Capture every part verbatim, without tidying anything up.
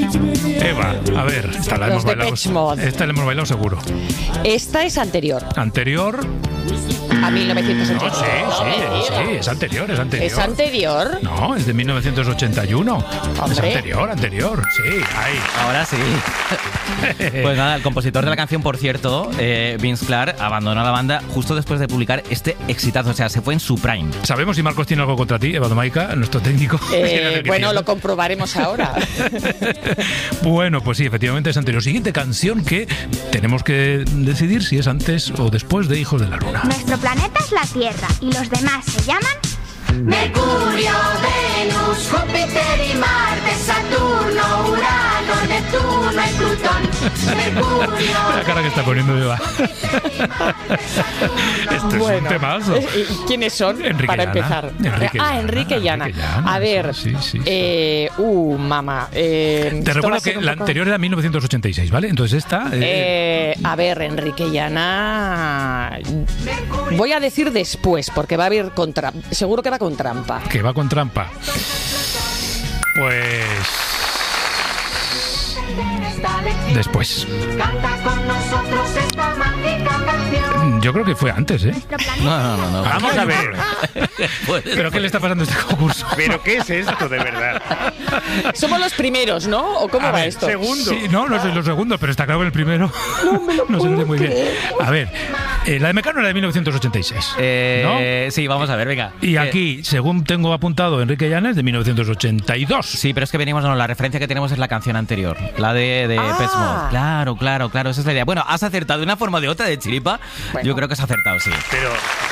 Eva, a ver, esta la hemos bailado. Esta la hemos bailado seguro. Esta es anterior. Anterior. A mil novecientos ochenta. No, sí, sí, sí, es anterior, es anterior. ¿Es anterior? No, es de mil novecientos ochenta y uno. Hombre. Es anterior, anterior, sí, ahí. Ahora sí. Pues nada, el compositor de la canción, por cierto, eh, Vince Clarke, abandonó la banda justo después de publicar este exitazo, o sea, se fue en su prime. ¿Sabemos si Marcos tiene algo contra ti, Eva Domaica, nuestro técnico? Eh, bueno, lo comprobaremos ahora. Bueno, pues sí, efectivamente es anterior. Siguiente canción que tenemos que decidir si es antes o después de Hijos de la Luna. Nuestro planeta es la Tierra y los demás se llaman Mercurio, Venus, Júpiter y Marte, Saturno, Urano, Neptuno y Plutón. Mercurio. La cara que está poniendo Eva. Esto es Bueno, un temazo. ¿y quiénes son? Enrique Para y Ana. empezar. Enrique y ah, Ana, Enrique y Ana. Enrique y Ana, A ver, sí, sí, sí. eh, uh, mamá. Eh, Te recuerdo que la poco... anterior era mil novecientos ochenta y seis, ¿vale? Entonces esta... Eh, a ver, Enrique y Ana... Voy a decir después, porque va a haber contra... Seguro que va con trampa. Que va con trampa. Pues... Después. Yo creo que fue antes, ¿eh? No, no, no. no. Vamos a ver. ¿Pero qué le está pasando a este concurso? ¿Pero qué es esto, de verdad? Somos los primeros, ¿no? ¿O cómo A va ver, esto? Segundo. Sí, no, no soy los segundos, pero está claro que el primero No me lo no se puedo ve muy bien. creer. A ver, eh, la de Mecano era de mil novecientos ochenta y seis. Eh, ¿No? Sí, vamos a ver, venga. Y Eh, aquí, según tengo apuntado, Enrique Llanes de mil novecientos ochenta y dos. Sí, pero es que venimos, no, la referencia que tenemos es la canción anterior, la de, de Ah. Pet Mode. Claro, claro, claro, esa es la idea. Bueno, has acertado de una forma o de otra de chiripa. Bueno. Yo creo que has acertado, sí. Pero...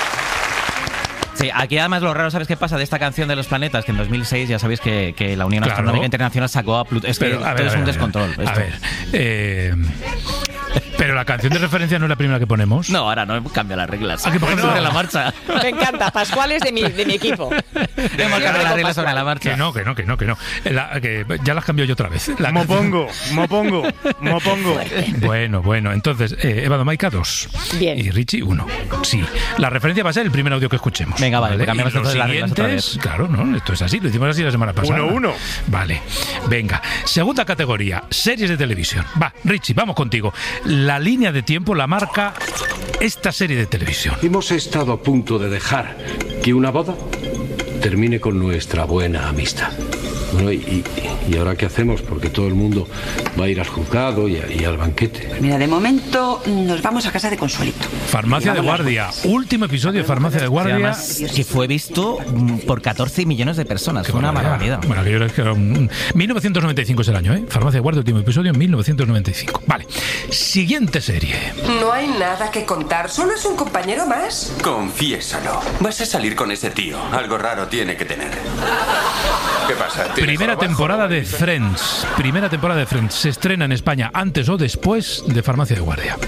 Sí, aquí además lo raro, ¿sabes qué pasa de esta canción de los planetas? Que en dos mil seis ya sabéis que, que la Unión Claro. Astronómica Internacional sacó a Plutón. Es que Pero, a esto ver, es a un ver, descontrol. A esto. ver, eh, pero la canción de referencia no es la primera que ponemos. No, ahora no cambia las reglas. ¿A qué ponemos? Sobre la marcha. Me encanta. Pascual es de mi, de mi equipo. Hemos cambiado las reglas sobre la marcha. Que no, que no, que no, que no. La- que ya las cambió yo otra vez. La Mopongo, mopongo, mopongo. Bueno, bueno, entonces, eh, Eva Domaica, dos. Bien. Y Richie, uno. Sí. La referencia va a ser el primer audio que escuchemos. Venga, vale, pues cambiamos Y los entonces las reglas otra siguientes, vez. claro, no, esto es así, lo hicimos así la semana pasada. Uno, uno. Vale, venga. Segunda categoría, series de televisión. Va, Richie, vamos contigo. La línea de tiempo la marca esta serie de televisión. Hemos estado a punto de dejar que una boda termine con nuestra buena amistad. Bueno, y, y, ¿y ahora qué hacemos? Porque todo el mundo va a ir al juzgado y, a- y al banquete. Mira, de momento nos vamos a casa de Consuelito. Farmacia de Llevamos las Guardia. cuentas. Último episodio de Farmacia de Y Guardia. además, que fue visto mm, por catorce millones de personas. Qué Fue una barbaridad. barbaridad. Bueno, aquello era que era un- mil novecientos noventa y cinco es el año, ¿eh? Farmacia de Guardia, último episodio en mil novecientos noventa y cinco. Vale. Siguiente serie. No hay nada que contar, solo es un compañero más. Confiésalo. Vas a salir con ese tío. Algo raro tiene que tener. ¿Qué pasa? ¿Tienes Primera trabajo? temporada de Friends. Primera temporada de Friends. Se estrena en España antes o después de Farmacia de Guardia.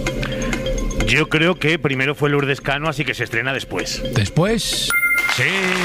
Yo creo que primero fue Lourdes Cano, así que se estrena después. Después... Sí,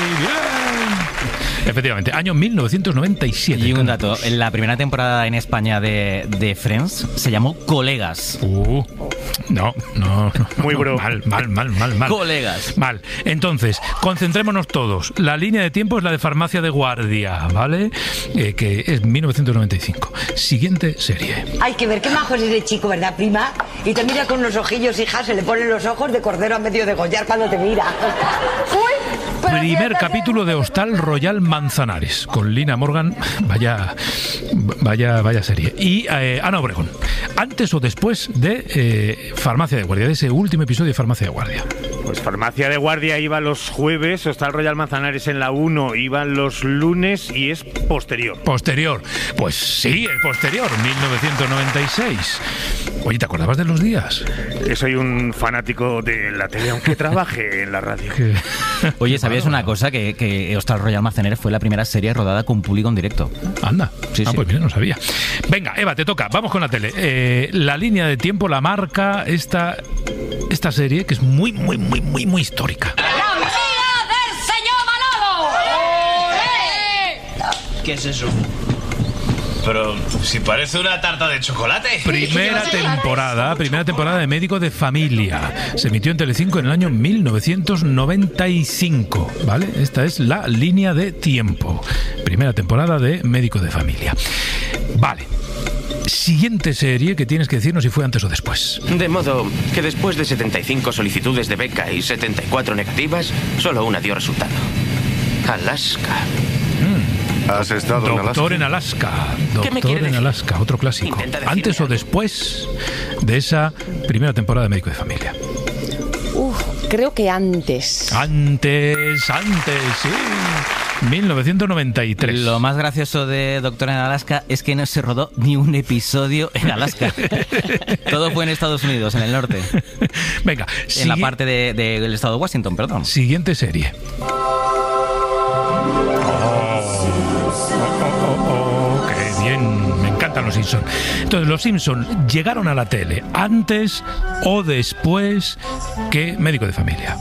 bien. Efectivamente, año mil novecientos noventa y siete. Y un dato, en la primera temporada en España de, de Friends se llamó Colegas. Uh, no, no, no. Muy bro. Mal, mal, mal, mal, mal. Colegas. Mal. Entonces, concentrémonos todos. La línea de tiempo es la de Farmacia de Guardia, ¿vale? Eh, que es mil novecientos noventa y cinco. Siguiente serie. Hay que ver qué majo es ese chico, ¿verdad, prima? Y te mira con los ojillos, hija, se le ponen los ojos de cordero a medio degollar cuando te mira. ¡Uy! pero Primer bien, capítulo de Hostal Royal Manzanares, con Lina Morgan. Vaya, vaya, vaya serie. Y eh, Ana Obregón. Antes o después de eh, Farmacia de Guardia, de ese último episodio de Farmacia de Guardia. Pues Farmacia de Guardia iba los jueves, Hostal Royal Manzanares en la uno iban los lunes y es posterior. Posterior. Pues sí, el posterior, mil novecientos noventa y seis. Oye, ¿te acordabas de los días? Que soy un fanático de la tele, aunque trabaje en la radio. Que- Oye, ¿sabías una cosa? Que, que Hostal Royal Manzanares fue la primera serie rodada con público en directo. Anda. Sí, ah, sí. pues mira, no sabía. Venga, Eva, te toca. Vamos con la tele. Eh, la línea de tiempo la marca esta, esta serie que es muy, muy, muy, muy, muy histórica. ¡La vida del señor Manolo! ¿Qué es eso? Pero si parece una tarta de chocolate. Primera temporada, primera temporada de Médico de Familia. Se emitió en Telecinco en el año mil novecientos noventa y cinco, ¿vale? Esta es la línea de tiempo. Primera temporada de Médico de Familia. Vale, Siguiente serie que tienes que decirnos si fue antes o después. De modo que después de setenta y cinco solicitudes de beca y setenta y cuatro negativas, solo una dio resultado. Alaska. Mm. ¿Has estado en Alaska? Doctor en Alaska. ¿Qué me Doctor quiere en decir? Alaska, otro clásico. ¿Antes o después de esa primera temporada de Médico de Familia? Uf, creo que antes. Antes, antes, sí. mil novecientos noventa y tres. Lo más gracioso de Doctor en Alaska es que no se rodó ni un episodio en Alaska. Todo fue en Estados Unidos, en el norte. Venga, en la parte de, de, del estado de Washington, perdón. Siguiente serie. ¡Qué bien! Me encantan los Simpson. Entonces, los Simpson llegaron a la tele antes o después que Médico de Familia.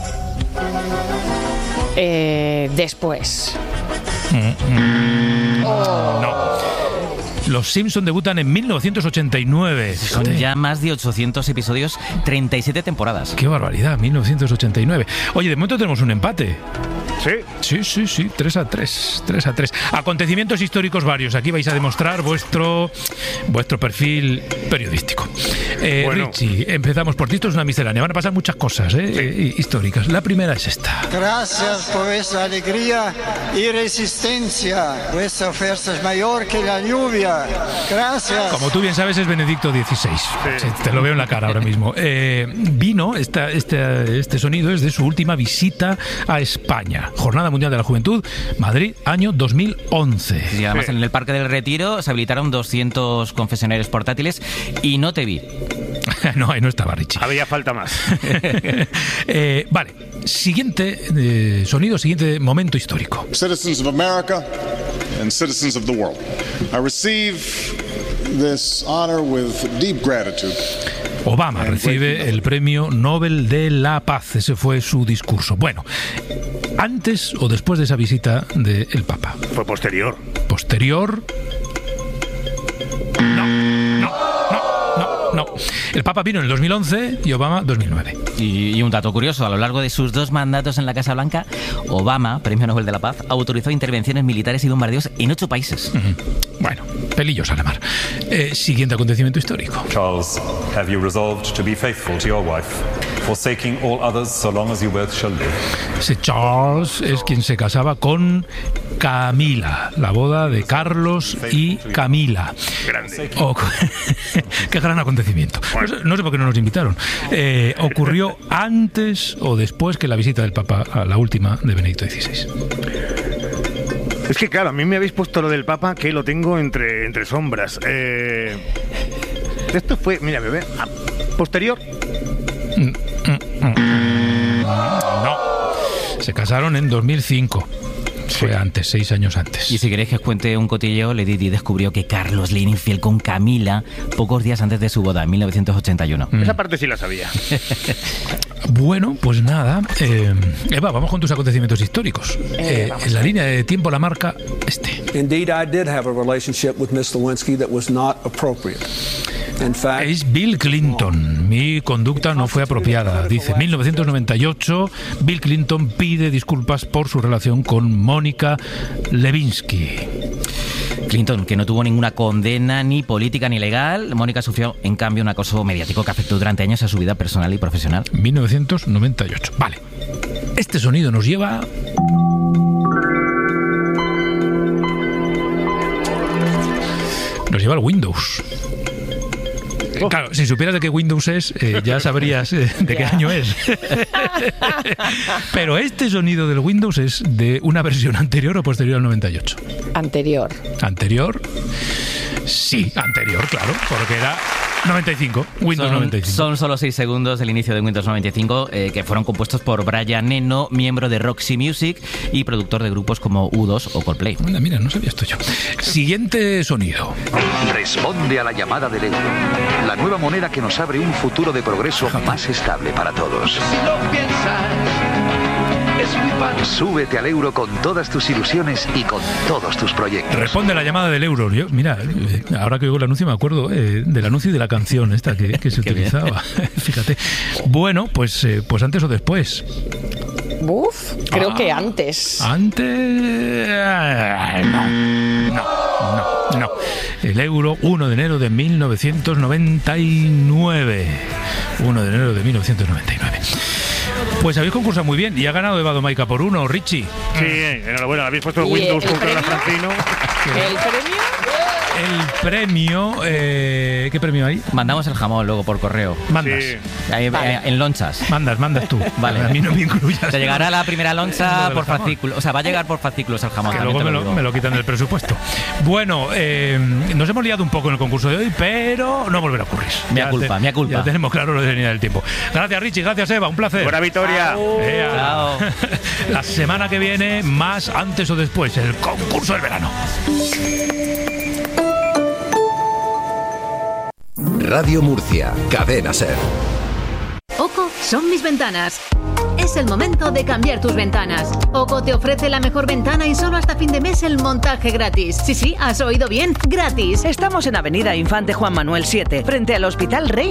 Eh, después. Mm, mm, oh. No. Los Simpson debutan en mil novecientos ochenta y nueve. Son Fíjate. ya más de ochocientos episodios, treinta y siete temporadas. ¡Qué barbaridad! mil novecientos ochenta y nueve. Oye, de momento tenemos un empate. ¿Sí? Sí, sí, sí. tres a tres. tres a tres. Acontecimientos históricos varios. Aquí vais a demostrar vuestro vuestro perfil periodístico. Eh, Bueno. Richie, empezamos por ti. Esto es una miscelánea. Van a pasar muchas cosas eh, eh, históricas. La primera es esta. Gracias por vuestra alegría y resistencia. Vuestra fuerza es mayor que la lluvia. Gracias. Como tú bien sabes, es Benedicto dieciséis. Sí, te lo veo en la cara ahora mismo. Eh, vino, esta, este, este sonido es de su última visita a España. Jornada Mundial de la Juventud, Madrid, año dos mil once. Y además en el Parque del Retiro se habilitaron doscientos confesionarios portátiles y no te vi. No, ahí no estaba Richie. Había falta más. eh, vale, siguiente eh, sonido, siguiente momento histórico. Citizens of America and citizens of the world, I receive this honor with deep gratitude. Obama recibe el Premio Nobel de la Paz. Ese fue su discurso. Bueno, ¿antes o después de esa visita del Papa? Fue posterior. Posterior. No, no, no, no, no. El Papa vino en el dos mil once y Obama dos mil nueve. Y, y un dato curioso, a lo largo de sus dos mandatos en la Casa Blanca, Obama, Premio Nobel de la Paz, autorizó intervenciones militares y bombardeos en ocho países. Uh-huh. Bueno, pelillos a la mar. Eh, siguiente acontecimiento histórico. Charles, have you resolved to be faithful to your wife, forsaking all others so long as you both shall live? Ese Charles es quien se casaba con Camila, la boda de Carlos y Camila. Grande. Oh, qué gran acontecimiento. No sé, no sé por qué no nos invitaron. Eh, ocurrió antes o después que la visita del Papa a la última de Benedicto dieciséis. Es que claro, a mí me habéis puesto lo del Papa que lo tengo entre, entre sombras. Eh, esto fue, mira, me ve, ah, posterior. No. Se casaron en dos mil cinco. Fue antes, seis años antes. Y si queréis que os cuente un cotilleo, Lady Di descubrió que Carlos le era infiel con Camila pocos días antes de su boda, en mil novecientos ochenta y uno. Mm. Esa parte sí la sabía. Bueno, pues nada. Eh, Eva, vamos con tus acontecimientos históricos. Eh, en la línea de tiempo la marca este. Indeed, I did have a relationship with Miss Lewinsky that was not appropriate. In fact, es Bill Clinton. Mi conducta no fue apropiada. Dice, mil novecientos noventa y ocho, Bill Clinton pide disculpas por su relación con Mónica Lewinsky. Clinton, que no tuvo ninguna condena ni política ni legal. Mónica sufrió, en cambio, un acoso mediático que afectó durante años a su vida personal y profesional. mil novecientos noventa y ocho. Vale. Este sonido nos lleva... Nos lleva al Windows. Claro, si supieras de qué Windows es, eh, ya sabrías eh, de qué año es. Pero este sonido del Windows es de una versión anterior o posterior al noventa y ocho. Anterior. ¿Anterior? Sí, anterior, claro, porque era noventa y cinco, Windows son, noventa y cinco. Son solo seis segundos del inicio de Windows noventa y cinco, eh, que fueron compuestos por Brian Eno, miembro de Roxy Music y productor de grupos como U dos o Coldplay. Anda, mira, no sabía esto yo. Siguiente sonido. Responde a la llamada del euro. La nueva moneda que nos abre un futuro de progreso más estable para todos. Súbete al euro con todas tus ilusiones y con todos tus proyectos. Responde a la llamada del euro. Yo, mira, ahora que oigo el anuncio me acuerdo eh, del anuncio y de la canción esta que, que se utilizaba. Fíjate. Bueno, pues, eh, pues antes o después. Uf, creo ah, que antes. Antes... No, no, no. No, el euro uno de enero de mil novecientos noventa y nueve. uno de enero de mil novecientos noventa y nueve. Pues habéis concursado muy bien y ha ganado Eva Domaica por uno, Richie. Sí, enhorabuena, habéis puesto el Windows el contra la premio? Francino. ¿El premio? El premio, eh, ¿qué premio hay? Mandamos el jamón luego por correo. Mandas. Sí. Ahí, Vale. eh, en lonchas. Mandas, mandas tú. Vale. A mí no me incluyas. Te llegará la primera Lo loncha del por jamón. fascículo. O sea, va a llegar por fascículos el jamón. Que también luego te me lo lo, digo. me lo quitan del presupuesto. Bueno, eh, nos hemos liado un poco en el concurso de hoy, pero no volverá a ocurrir. Mea Ya culpa, te- mea culpa. Ya tenemos claro lo de venir del tiempo. Gracias, Richie. Gracias, Eva. Un placer. Buena victoria. Ea. Chao. La semana que viene, más antes o después, el concurso del verano. Radio Murcia, Cadena Ser. Oco son mis ventanas. Es el momento de cambiar tus ventanas. Oco te ofrece la mejor ventana y solo hasta fin de mes el montaje gratis. Sí, sí, has oído bien, gratis. Estamos en Avenida Infante Juan Manuel siete, frente al Hospital Rey